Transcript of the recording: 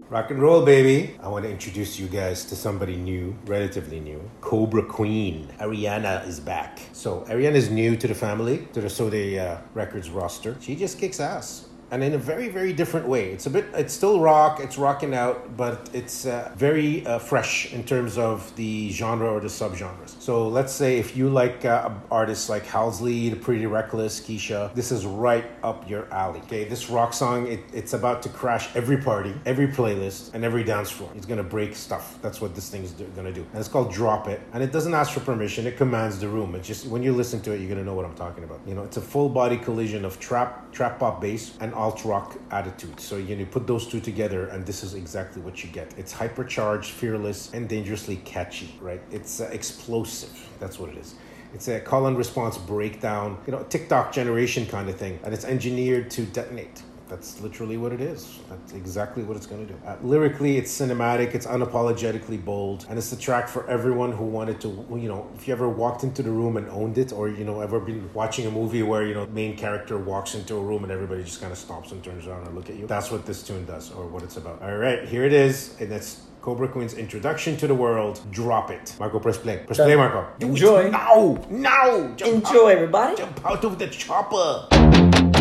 Rock and roll, baby. I want to introduce you guys to somebody new, relatively new. Cobra Queen. Ariana is back. So Ariana is new to the family, to the Sode Records roster. She just kicks ass. And in a very, very different way. It's still rock, it's rocking out, but it's very fresh in terms of the genre or the subgenres. So let's say if you like artists like Halsey, The Pretty Reckless, Keisha, this is right up your alley. Okay, this rock song, it's about to crash every party, every playlist, and every dance floor. It's gonna break stuff. That's what this thing is gonna do. And it's called Drop It. And it doesn't ask for permission, it commands the room. It's just, when you listen to it, you're gonna know what I'm talking about. You know, it's a full body collision of trap pop bass, and alt-rock attitude. So you put those two together and this is exactly what you get. It's hypercharged, fearless, and dangerously catchy, right? It's explosive. That's what it is. It's a call and response breakdown, TikTok generation kind of thing. And it's engineered to detonate. That's literally what it is. That's exactly what it's going to do. Lyrically, it's cinematic, it's unapologetically bold, and it's the track for everyone who wanted to, if you ever walked into the room and owned it, or, ever been watching a movie where, main character walks into a room and everybody just kind of stops and turns around and look at you. That's what this tune does, or what it's about. All right, here it is, and that's Cobra Queen's introduction to the world. Drop it. Marco, press play. Press play, Marco. Enjoy. Now! Enjoy, everybody. Jump out of the chopper.